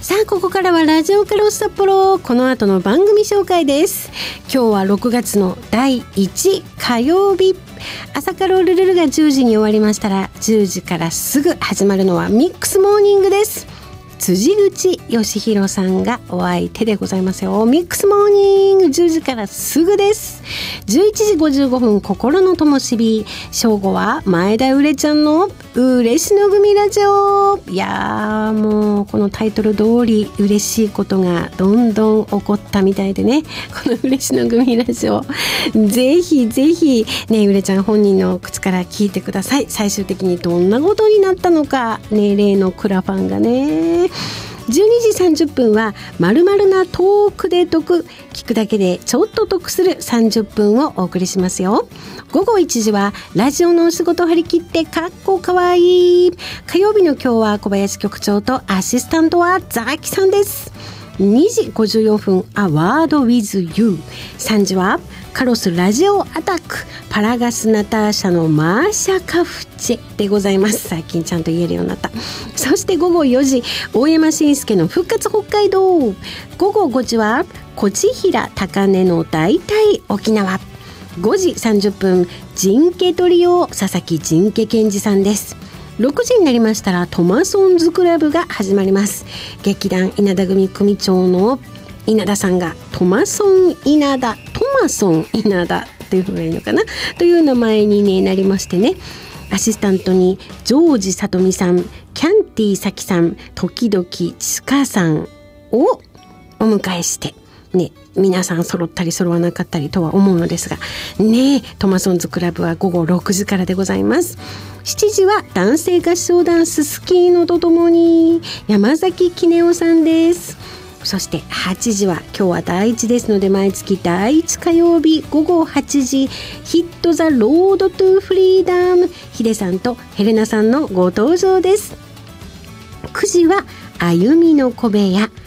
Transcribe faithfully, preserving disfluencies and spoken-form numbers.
さあここからはラジオカロス札幌、この後の番組紹介です。今日はろくがつのだいいち火曜日、朝カロルルルがじゅうじに終わりましたら、じゅうじからすぐ始まるのはミックスモーニングです。辻口義弘さんがお相手でございますよ。ミックスモーニングじゅうじからすぐです。じゅういちじごじゅうごふん心のともしび、正午は前田うれちゃんのうれしの組ラジオ。いやーもうこのタイトル通り嬉しいことがどんどん起こったみたいでね、このうれしの組ラジオぜひぜひね、うれちゃん本人の口から聞いてください。最終的にどんなことになったのかね、例のクラファンがね。じゅうにじさんじゅっぷんは〇〇なトークで得、聞くだけでちょっと得するさんじゅっぷんをお送りしますよ。ごごいちじはラジオのお仕事張り切ってかっこかわいい。火曜日の今日は小林局長とアシスタントはザキさんです。にじごじゅうよんふんアワードウィズユー。さんじはカロスラジオアタック、パラガスナターシャのマーシャカフチェでございます。最近ちゃんと言えるようになった。そしてごごよじ大山伸介の復活北海道。ごごごじはこちひら高根の大体沖縄。ごじさんじゅっぷん人気トリオ佐々木人気健二さんです。ろくじになりましたらトマソンズクラブが始まります。劇団稲田組組長の稲田さんがトマソン稲田トマソン稲田というふうがいいのかなという名前に、ね、なりましてね、アシスタントにジョージさとみさん、キャンティさきさん、時々ちかさんをお迎えしてね、皆さん揃ったり揃わなかったりとは思うのですがね、トマソンズクラブはごごろくじからでございます。しちじは男性合唱ダンススキーノとともに山崎杵夫さんです。そしてはちじは今日はだいいちですので、毎月だいいち火曜日ごごはちじヒットザロードトゥフリーダム、ヒデさんとヘレナさんのご登場です。くじは歩みの小部屋、